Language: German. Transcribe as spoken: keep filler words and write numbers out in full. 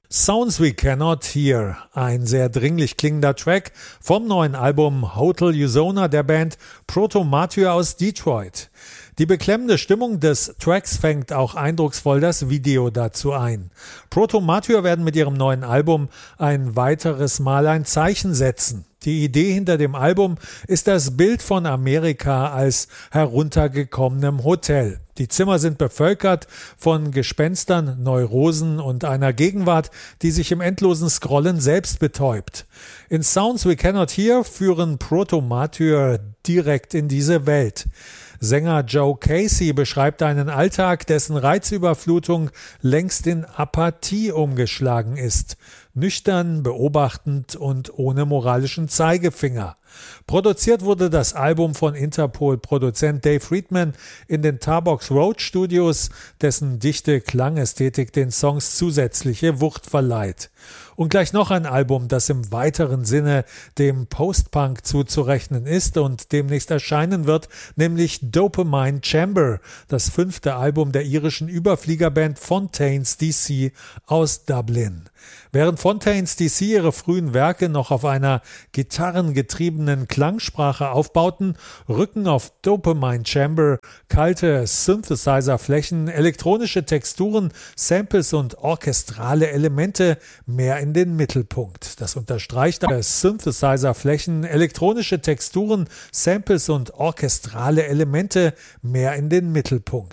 Sounds We Cannot Hear, ein sehr dringlich klingender Track vom neuen Album Hotel Usona der Band Proto Martyr aus Detroit. Die beklemmende Stimmung des Tracks fängt auch eindrucksvoll das Video dazu ein. Proto Martyr werden mit ihrem neuen Album ein weiteres Mal ein Zeichen setzen. Die Idee hinter dem Album ist das Bild von Amerika als heruntergekommenem Hotel. Die Zimmer sind bevölkert von Gespenstern, Neurosen und einer Gegenwart, die sich im endlosen Scrollen selbst betäubt. In Sounds We Cannot Hear führen Proto Martyr direkt in diese Welt. Sänger Joe Casey beschreibt einen Alltag, dessen Reizüberflutung längst in Apathie umgeschlagen ist. Nüchtern, beobachtend und ohne moralischen Zeigefinger. Produziert wurde das Album von Interpol-Produzent Dave Friedman in den Tarbox Road Studios, dessen dichte Klangästhetik den Songs zusätzliche Wucht verleiht. Und gleich noch ein Album, das im weiteren Sinne dem Post-Punk zuzurechnen ist und demnächst erscheinen wird, nämlich Dopamine Chamber, das fünfte Album der irischen Überfliegerband Fontaines D C aus Dublin. Während Fontaines D C ihre frühen Werke noch auf einer gitarrengetriebenen Klangsprache aufbauten, rücken auf Dopamine Chamber kalte Synthesizer-Flächen, elektronische Texturen, Samples und orchestrale Elemente mehr in den Mittelpunkt. Das unterstreicht Synthesizer-Flächen, elektronische Texturen, Samples und orchestrale Elemente mehr in den Mittelpunkt.